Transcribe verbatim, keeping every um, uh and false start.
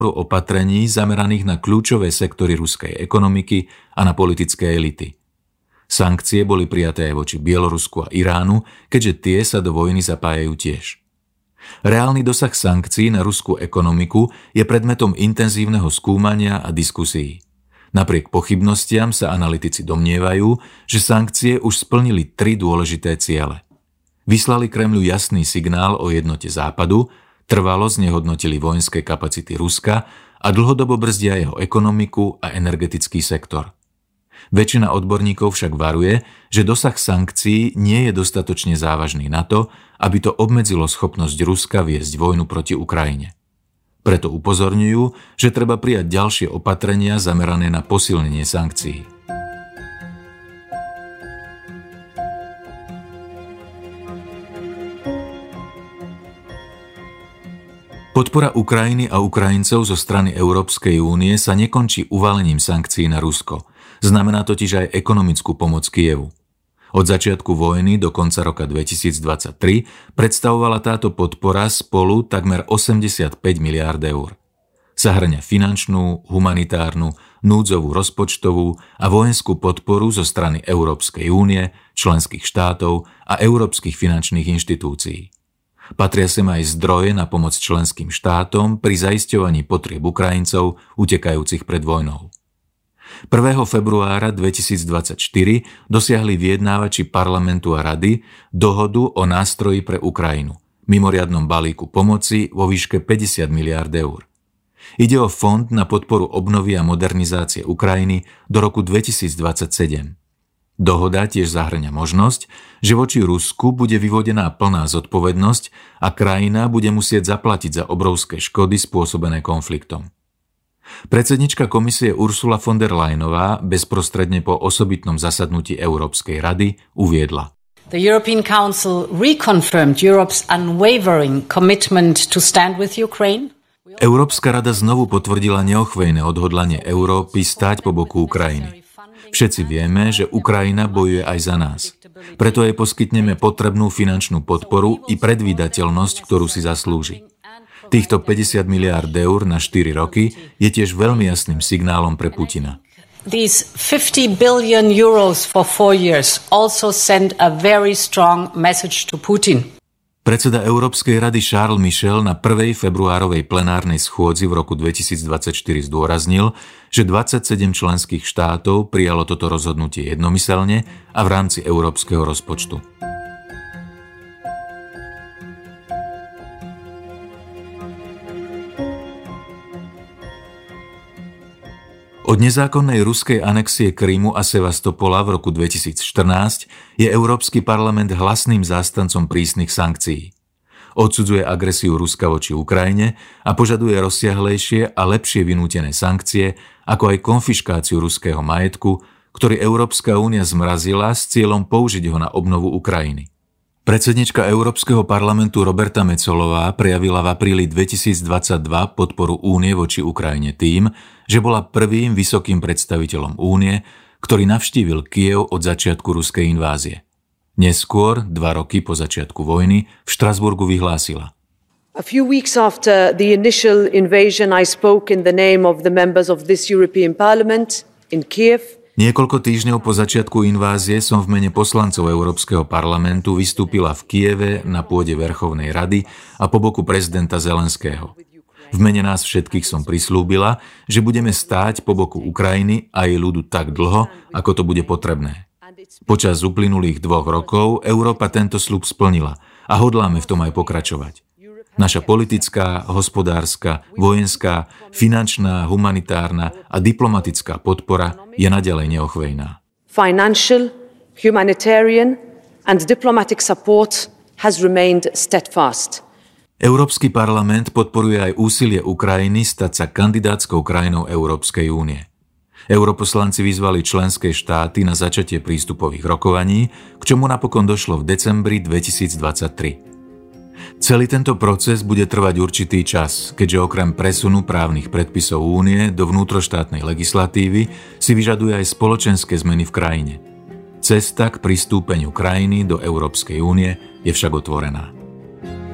opatrení zameraných na kľúčové sektory ruskej ekonomiky a na politické elity. Sankcie boli prijaté aj voči Bielorusku a Iránu, keďže tie sa do vojny zapájajú tiež. Reálny dosah sankcií na ruskú ekonomiku je predmetom intenzívneho skúmania a diskusí. Napriek pochybnostiam sa analytici domnievajú, že sankcie už splnili tri dôležité ciele. Vyslali Kremľu jasný signál o jednote Západu, trvalo znehodnotili vojenské kapacity Ruska a dlhodobo brzdia jeho ekonomiku a energetický sektor. Väčšina odborníkov však varuje, že dosah sankcií nie je dostatočne závažný na to, aby to obmedzilo schopnosť Ruska viesť vojnu proti Ukrajine. Preto upozorňujú, že treba prijať ďalšie opatrenia zamerané na posilnenie sankcií. Podpora Ukrajiny a Ukrajincov zo strany Európskej únie sa nekončí uvalením sankcií na Rusko. Znamená totiž aj ekonomickú pomoc Kyjevu. Od začiatku vojny do konca roka dvetisícdvadsaťtri predstavovala táto podpora spolu takmer osemdesiatpäť miliárd eur. Zahŕňa finančnú, humanitárnu, núdzovú rozpočtovú a vojenskú podporu zo strany Európskej únie, členských štátov a európskych finančných inštitúcií. Patria sem aj zdroje na pomoc členským štátom pri zaisťovaní potrieb Ukrajincov utekajúcich pred vojnou. prvého februára dvetisícdvadsaťštyri dosiahli vyjednávači parlamentu a rady dohodu o nástroji pre Ukrajinu, mimoriadnom balíku pomoci vo výške päťdesiat miliárd eur. Ide o fond na podporu obnovy a modernizácie Ukrajiny do roku dvetisícdvadsaťsedem. Dohoda tiež zahŕňa možnosť, že voči Rusku bude vyvodená plná zodpovednosť a krajina bude musieť zaplatiť za obrovské škody spôsobené konfliktom. Predsednička komisie Ursula von der Leyenová bezprostredne po osobitnom zasadnutí Európskej rady uviedla: The European Council reconfirmed Europe's unwavering commitment to stand with Ukraine. Európska rada znovu potvrdila neochvejné odhodlanie Európy stáť po boku Ukrajiny. Všetci vieme, že Ukrajina bojuje aj za nás. Preto jej poskytneme potrebnú finančnú podporu i predvídateľnosť, ktorú si zaslúži. Týchto päťdesiat miliárd eur na štyri roky je tiež veľmi jasným signálom pre Putina. These fifty billion euros for four years also send a very strong message to Putin. Predseda Európskej rady Charles Michel na prvej februárovej plenárnej schôdzi v roku dvetisícdvadsaťštyri zdôraznil, že dvadsaťsedem členských štátov prijalo toto rozhodnutie jednomyselne a v rámci európskeho rozpočtu. Od nezákonnej ruskej anexie Krymu a Sevastopola v roku dvetisícštrnásť je Európsky parlament hlasným zástancom prísnych sankcií. Odsudzuje agresiu Ruska voči Ukrajine a požaduje rozsiahlejšie a lepšie vynútené sankcie, ako aj konfiškáciu ruského majetku, ktorý Európska únia zmrazila s cieľom použiť ho na obnovu Ukrajiny. Predsednička Európskeho parlamentu Roberta Metsolová prejavila v apríli dvetisícdvadsaťdva podporu únie voči Ukrajine tým, že bola prvým vysokým predstaviteľom únie, ktorý navštívil Kyjev od začiatku ruskej invázie. Neskôr, dva roky po začiatku vojny, v Štrasburgu vyhlásila: A few weeks after the initial invasion, I spoke in the name of the members of this European Parliament in Kiev. Niekoľko týždňov po začiatku invázie som v mene poslancov Európskeho parlamentu vystúpila v Kyjeve na pôde Verchovnej rady a po boku prezidenta Zelenského. V mene nás všetkých som prislúbila, že budeme stáť po boku Ukrajiny a jej ľudu tak dlho, ako to bude potrebné. Počas uplynulých dvoch rokov Európa tento sľub splnila a hodláme v tom aj pokračovať. Naša politická, hospodárska, vojenská, finančná, humanitárna a diplomatická podpora je naďalej neochvejná. Financial, humanitarian and diplomatic support has remained steadfast. Európsky parlament podporuje aj úsilie Ukrajiny stať sa kandidátskou krajinou Európskej únie. Europoslanci vyzvali členské štáty na začatie prístupových rokovaní, k čomu napokon došlo v decembri dvetisícdvadsaťtri. Celý tento proces bude trvať určitý čas, keďže okrem presunu právnych predpisov únie do vnútroštátnej legislatívy si vyžaduje aj spoločenské zmeny v krajine. Cesta k pristúpeniu krajiny do Európskej únie je však otvorená.